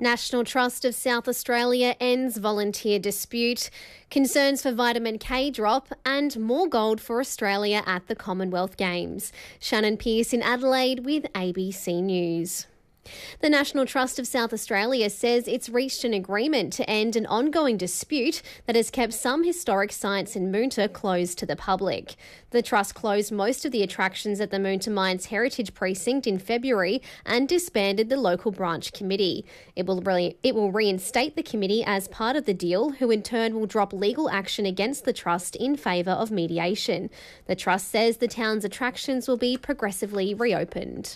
National Trust of South Australia ends volunteer dispute, concerns for vitamin K drop and more gold for Australia at the Commonwealth Games. Shannon Pearce in Adelaide with ABC News. The National Trust of South Australia says it's reached an agreement to end an ongoing dispute that has kept some historic sites in Moonta closed to the public. The Trust closed most of the attractions at the Moonta Mines Heritage Precinct in February and disbanded the local branch committee. It will reinstate the committee as part of the deal, who in turn will drop legal action against the Trust in favour of mediation. The Trust says the town's attractions will be progressively reopened.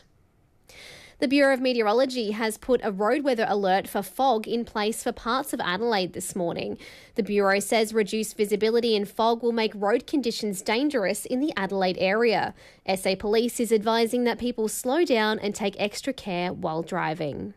The Bureau of Meteorology has put a road weather alert for fog in place for parts of Adelaide this morning. The Bureau says reduced visibility and fog will make road conditions dangerous in the Adelaide area. SA Police is advising that people slow down and take extra care while driving.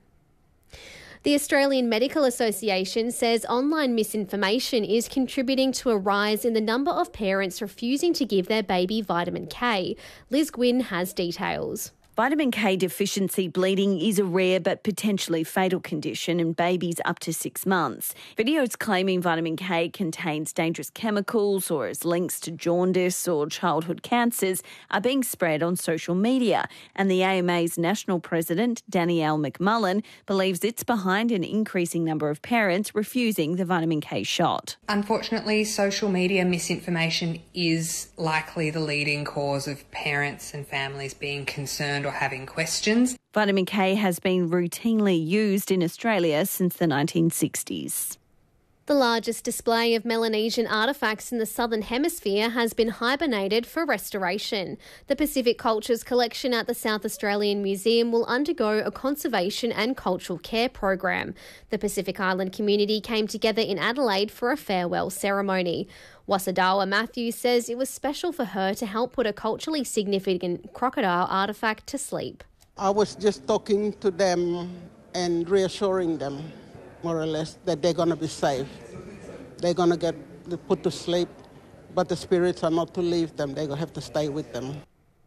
The Australian Medical Association says online misinformation is contributing to a rise in the number of parents refusing to give their baby vitamin K. Liz Gwynn has details. Vitamin K deficiency bleeding is a rare but potentially fatal condition in babies up to 6 months. Videos claiming vitamin K contains dangerous chemicals or has links to jaundice or childhood cancers are being spread on social media, and the AMA's national president, Danielle McMullen, believes it's behind an increasing number of parents refusing the vitamin K shot. Unfortunately, social media misinformation is likely the leading cause of parents and families being concerned or having questions. Vitamin K has been routinely used in Australia since the 1960s. The largest display of Melanesian artefacts in the Southern Hemisphere has been hibernated for restoration. The Pacific Cultures collection at the South Australian Museum will undergo a conservation and cultural care program. The Pacific Island community came together in Adelaide for a farewell ceremony. Wasadawa Matthews says it was special for her to help put a culturally significant crocodile artefact to sleep. I was just talking to them and reassuring them, more or less, that they're going to be safe. They're going to get put to sleep, but the spirits are not to leave them. They're going to have to stay with them.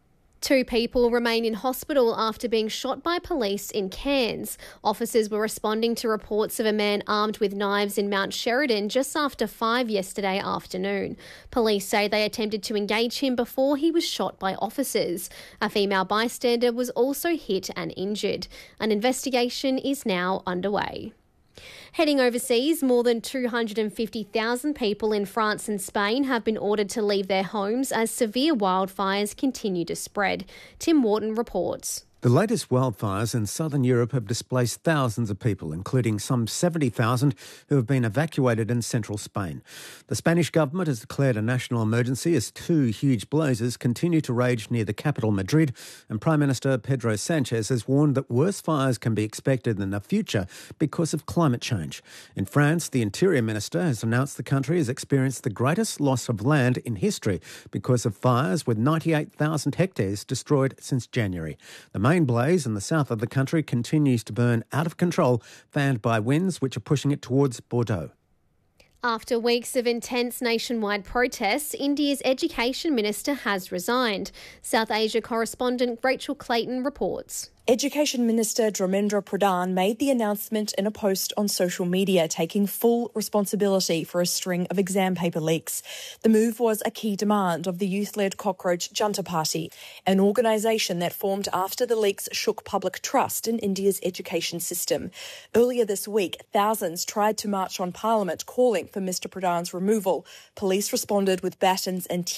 2 people remain in hospital after being shot by police in Cairns. Officers were responding to reports of a man armed with knives in Mount Sheridan just after 5 yesterday afternoon. Police say they attempted to engage him before he was shot by officers. A female bystander was also hit and injured. An investigation is now underway. Heading overseas, more than 250,000 people in France and Spain have been ordered to leave their homes as severe wildfires continue to spread. Tim Wharton reports. The latest wildfires in southern Europe have displaced thousands of people, including some 70,000 who have been evacuated in central Spain. The Spanish government has declared a national emergency as 2 huge blazes continue to rage near the capital, Madrid, and Prime Minister Pedro Sanchez has warned that worse fires can be expected in the future because of climate change. In France, the Interior Minister has announced the country has experienced the greatest loss of land in history because of fires, with 98,000 hectares destroyed since January. The main blaze in the south of the country continues to burn out of control, fanned by winds which are pushing it towards Bordeaux. After weeks of intense nationwide protests, India's Education Minister has resigned. South Asia correspondent Rachel Clayton reports. Education Minister Dharmendra Pradhan made the announcement in a post on social media, taking full responsibility for a string of exam paper leaks. The move was a key demand of the youth-led Cockroach Junta Party, an organisation that formed after the leaks shook public trust in India's education system. Earlier this week, thousands tried to march on Parliament calling for Mr Pradhan's removal. Police responded with batons and